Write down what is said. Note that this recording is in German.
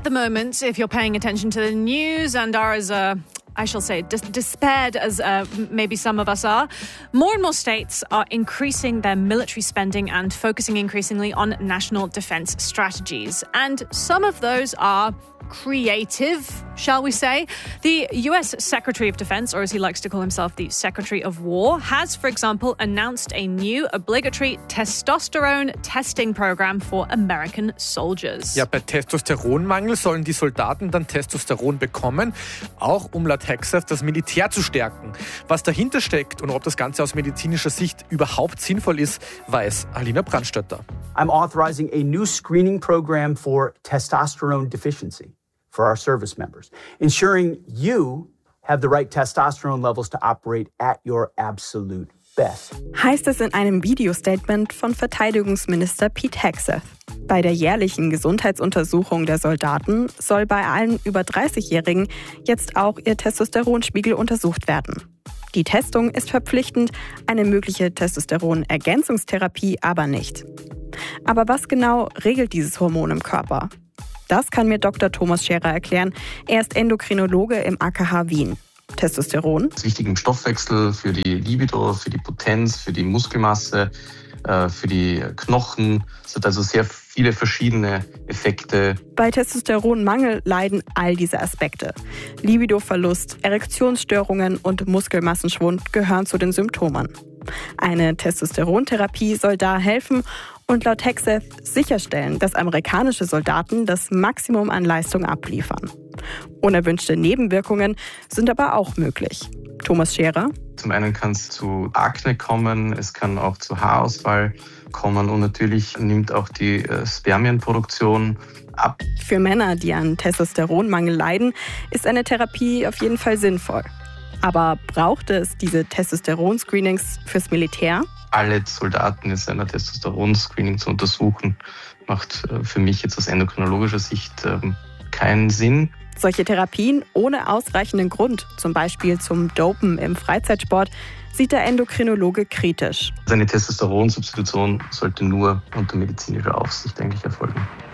At the moment, if you're paying attention to the news and are as I shall say, despaired as maybe some of us are, more and more states are increasing their military spending and focusing increasingly on national defense strategies. And some of those are creative, shall we say. The US Secretary of Defense, or as he likes to call himself, the Secretary of War, has, for example, announced a new obligatory testosterone testing program for American soldiers. Ja, bei Testosteronmangel sollen die Soldaten dann Testosteron bekommen, auch um laut Hegseth das Militär zu stärken. Was dahinter steckt und ob das Ganze aus medizinischer Sicht überhaupt sinnvoll ist, weiß Alina Brandstätter. I'm authorizing a new screening program for testosterone deficiency for our service members, ensuring you have the right testosterone levels to operate at your absolute best. Heißt es in einem Videostatement von Verteidigungsminister Pete Hegseth. Bei der jährlichen Gesundheitsuntersuchung der Soldaten soll bei allen über 30-Jährigen jetzt auch ihr Testosteronspiegel untersucht werden. Die Testung ist verpflichtend, eine mögliche Testosteron-Ergänzungstherapie aber nicht. Aber was genau regelt dieses Hormon im Körper? Das kann mir Dr. Thomas Scherer erklären. Er ist Endokrinologe im AKH Wien. Testosteron ist wichtig im Stoffwechsel, für die Libido, für die Potenz, für die Muskelmasse, für die Knochen. Es hat also sehr viele verschiedene Effekte. Bei Testosteronmangel leiden all diese Aspekte. Libidoverlust, Erektionsstörungen und Muskelmassenschwund gehören zu den Symptomen. Eine Testosterontherapie soll da helfen und laut Hegseth sicherstellen, dass amerikanische Soldaten das Maximum an Leistung abliefern. Unerwünschte Nebenwirkungen sind aber auch möglich. Thomas Scherer. Zum einen kann es zu Akne kommen, es kann auch zu Haarausfall kommen und natürlich nimmt auch die Spermienproduktion ab. Für Männer, die an Testosteronmangel leiden, ist eine Therapie auf jeden Fall sinnvoll. Aber braucht es diese Testosteron-Screenings fürs Militär? Alle Soldaten in einer Testosteron-Screening zu untersuchen, macht für mich jetzt aus endokrinologischer Sicht keinen Sinn. Solche Therapien ohne ausreichenden Grund, zum Beispiel zum Dopen im Freizeitsport, sieht der Endokrinologe kritisch. Eine Testosteronsubstitution sollte nur unter medizinischer Aufsicht eigentlich erfolgen.